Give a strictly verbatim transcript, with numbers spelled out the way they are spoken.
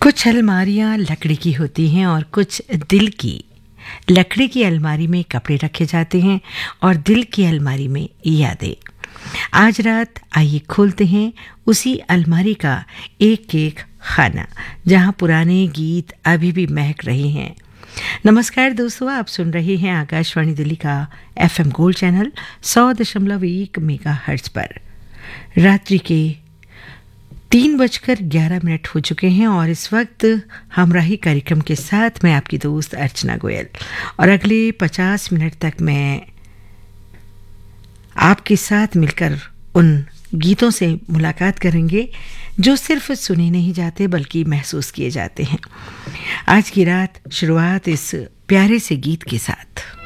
कुछ अलमारियां लकड़ी की होती हैं और कुछ दिल की। लकड़ी की अलमारी में कपड़े रखे जाते हैं और दिल की अलमारी में यादें। आज रात आइए खोलते हैं उसी अलमारी का एक एक खाना जहां पुराने गीत अभी भी महक रहे हैं। नमस्कार दोस्तों, आप सुन रहे हैं आकाशवाणी दिल्ली का एफएम गोल्ड चैनल सौ दशमलव एक मेगा हर्ट्ज पर। रात्रि के तीन बजकर ग्यारह मिनट हो चुके हैं और इस वक्त हमराही कार्यक्रम के साथ मैं आपकी दोस्त अर्चना गोयल, और अगले पचास मिनट तक मैं आपके साथ मिलकर उन गीतों से मुलाकात करेंगे जो सिर्फ सुने नहीं जाते बल्कि महसूस किए जाते हैं। आज की रात शुरुआत इस प्यारे से गीत के साथ।